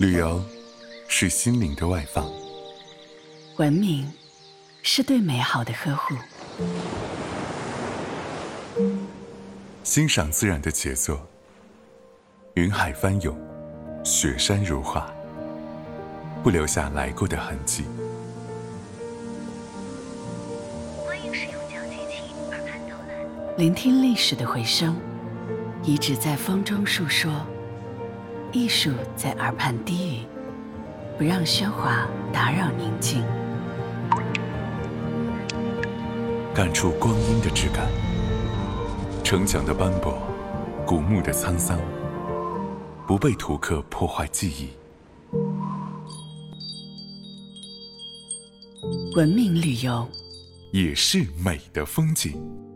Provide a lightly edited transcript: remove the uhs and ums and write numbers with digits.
旅游是心灵的外放， 文明是对美好的呵护， 欣赏自然的杰作，云海翻涌，雪山如画，不留下来过的痕迹。 欢迎使用脚机器耳畔导览， 聆听历史的回声，遗址在风中述说，艺术在耳畔低语，不让喧哗打扰宁静。 感触光阴的质感，城墙的斑驳，古墓的沧桑，不被图刻破坏记忆。 文明旅游也是美的风景。